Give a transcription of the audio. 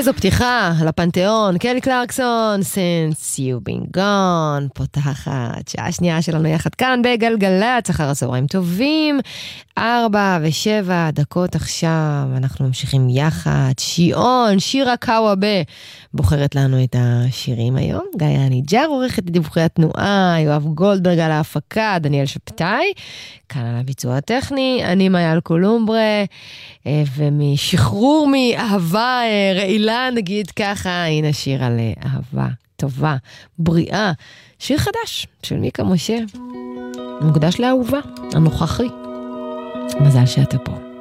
איזו פתיחה לפנתיאון, קלי קלרקסון, Since You've Been Gone, פותחת שעה שנייה שלנו יחד כאן בגלגלצ, אחר הצהריים טובים, 4:07 עכשיו, אנחנו ממשיכים יחד, שירה קאוובה, בוחרת לנו את השירים היום, גיא ניג'ר עורכת את דיווחי התנועה, יואב גולדברג על ההפקה, דניאל שבתאי, כאן על הביצוע הטכני, אני מייל קולומברה, ומשחרור מאהבה רעילה, נגיד ככה, הנה שיר על אהבה טובה, בריאה, שיר חדש של מיקה משה, מוקדש לאהובה, הנוכחי. מזל שאתה פה.